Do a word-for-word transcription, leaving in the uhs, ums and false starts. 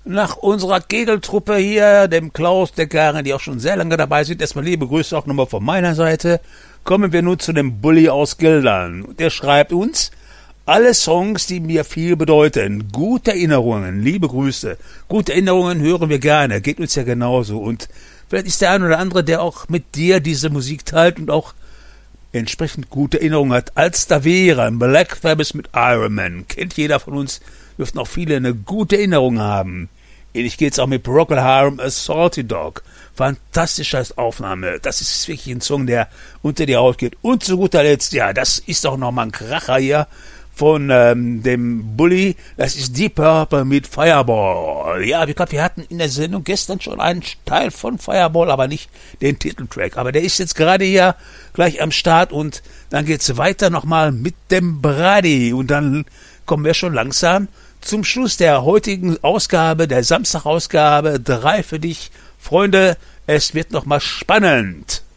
Nach unserer Kegeltruppe hier, dem Klaus, der Karin, die auch schon sehr lange dabei sind, erstmal liebe Grüße auch nochmal von meiner Seite, kommen wir nun zu dem Bulli aus Gildern. Der schreibt uns: Alle Songs, die mir viel bedeuten, gute Erinnerungen, liebe Grüße. Gute Erinnerungen hören wir gerne, geht uns ja genauso. Und vielleicht ist der ein oder andere, der auch mit dir diese Musik teilt und auch entsprechend gute Erinnerungen hat. Als da wäre Black Sabbath mit Iron Man, kennt jeder von uns, dürften auch viele eine gute Erinnerung haben. Ähnlich geht's auch mit Procol Harum, A Salty Dog. Fantastische Aufnahme. Das ist wirklich ein Song, der unter die Haut geht. Und zu guter Letzt, ja, das ist auch nochmal ein Kracher hier von ähm, dem Bulli. Das ist Deep Purple mit Fireball. Ja, ich glaube, wir hatten in der Sendung gestern schon einen Teil von Fireball, aber nicht den Titeltrack. Aber der ist jetzt gerade hier gleich am Start und dann geht's weiter nochmal mit dem Brady. Und dann kommen wir schon langsam zum Schluss der heutigen Ausgabe, der Samstagausgabe. Drei für dich, Freunde. Es wird nochmal spannend.